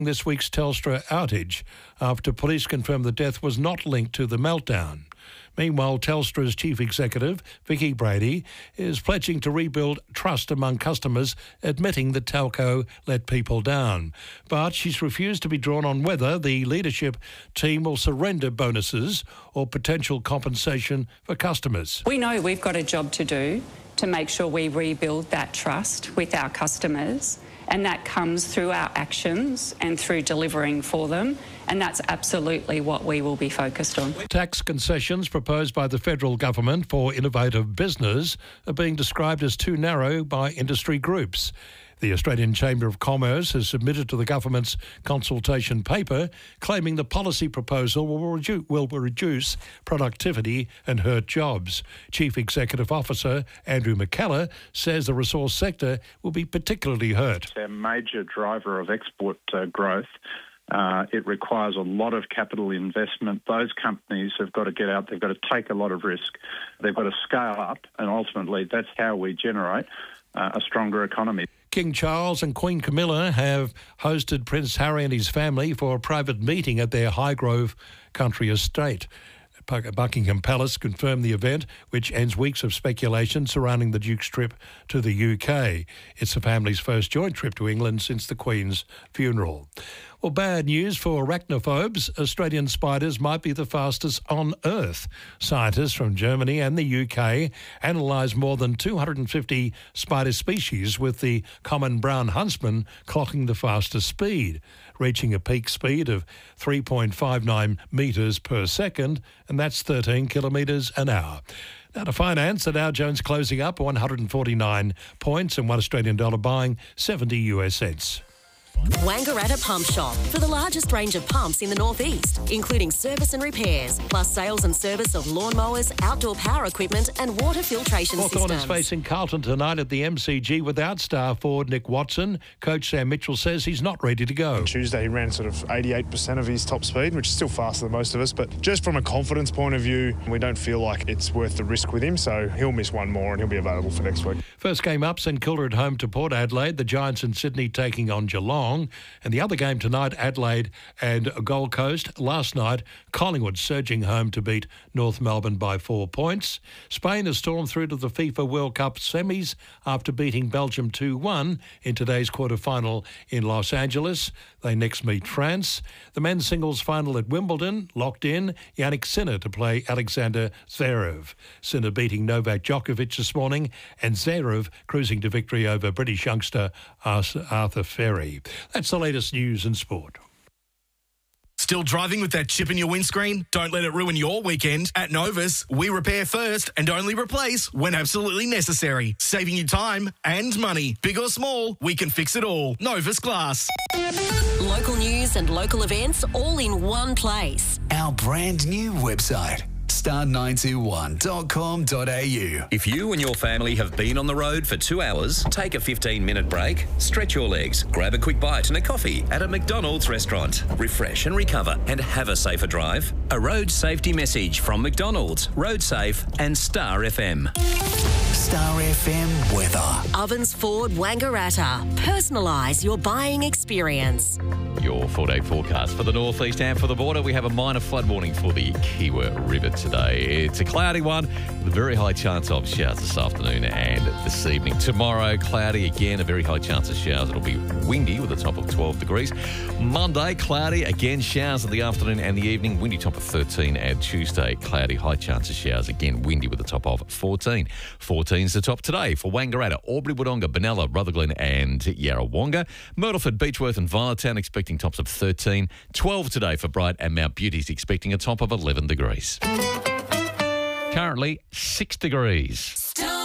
this week's Telstra outage after police confirmed the death was not linked to the meltdown. Meanwhile, Telstra's chief executive, Vicki Brady, is pledging to rebuild trust among customers, admitting the telco let people down. But she's refused to be drawn on whether the leadership team will surrender bonuses or potential compensation for customers. We know we've got a job to do to make sure we rebuild that trust with our customers, and that comes through our actions and through delivering for them, and that's absolutely what we will be focused on. Tax concessions proposed by the federal government for innovative business are being described as too narrow by industry groups. The Australian Chamber of Commerce has submitted to the government's consultation paper claiming the policy proposal will reduce productivity and hurt jobs. Chief Executive Officer Andrew McKellar says the resource sector will be particularly hurt. It's our major driver of export growth. It requires a lot of capital investment. Those companies have got to get out. They've got to take a lot of risk. They've got to scale up, and ultimately that's how we generate a stronger economy. King Charles and Queen Camilla have hosted Prince Harry and his family for a private meeting at their Highgrove country estate. Buckingham Palace confirmed the event, which ends weeks of speculation surrounding the Duke's trip to the UK. It's the family's first joint trip to England since the Queen's funeral. Well, bad news for arachnophobes. Australian spiders might be the fastest on Earth. Scientists from Germany and the UK analysed more than 250 spider species, with the common brown huntsman clocking the fastest speed, reaching a peak speed of 3.59 metres per second, and that's 13 kilometres an hour. Now to finance, the Dow Jones closing up 149 points and $1 buying 70 US cents. Wangaratta Pump Shop, for the largest range of pumps in the northeast, including service and repairs, plus sales and service of lawnmowers, outdoor power equipment and water filtration systems. Hawthorn is facing Carlton tonight at the MCG without star forward Nick Watson. Coach Sam Mitchell says he's not ready to go. On Tuesday he ran sort of 88% of his top speed, which is still faster than most of us, but just from a confidence point of view, we don't feel like it's worth the risk with him, so he'll miss one more and he'll be available for next week. First game up, St Kilda at home to Port Adelaide, the Giants in Sydney taking on Geelong. And the other game tonight, Adelaide and Gold Coast. Last night, Collingwood surging home to beat North Melbourne by 4 points. Spain has stormed through to the FIFA World Cup semis after beating Belgium 2-1 in today's quarter-final in Los Angeles. They next meet France. The men's singles final at Wimbledon, locked in, Yannick Sinner to play Alexander Zverev. Sinner beating Novak Djokovic this morning, and Zverev cruising to victory over British youngster Arthur Ferry. That's the latest news and sport. Still driving with that chip in your windscreen? Don't let it ruin your weekend. At Novus, we repair first and only replace when absolutely necessary. Saving you time and money. Big or small, we can fix it all. Novus Glass. Local news and local events all in one place. Our brand new website, star921.com.au. If you and your family have been on the road for 2 hours, take a 15-minute break, stretch your legs, grab a quick bite and a coffee at a McDonald's restaurant. Refresh and recover and have a safer drive. A road safety message from McDonald's, Road Safe and Star FM. Star FM weather. Ovens Ford Wangaratta. Personalise your buying experience. Your 4-day forecast for the northeast and for the border. We have a minor flood warning for the Kiewa River today. It's a cloudy one with a very high chance of showers this afternoon and this evening. Tomorrow, cloudy again, a very high chance of showers. It'll be windy with a top of 12 degrees. Monday, cloudy, again showers in the afternoon and the evening. Windy top of 13. And Tuesday, cloudy, high chance of showers. Again, windy with a top of 14. 14's the top today for Wangaratta, Albury, Wodonga, Benalla, Rutherglen and Yarrawonga. Myrtleford, Beechworth and Violetown expecting tops of 13. 12 today for Bright, and Mount Beauty's expecting a top of 11 degrees. Currently 6 degrees.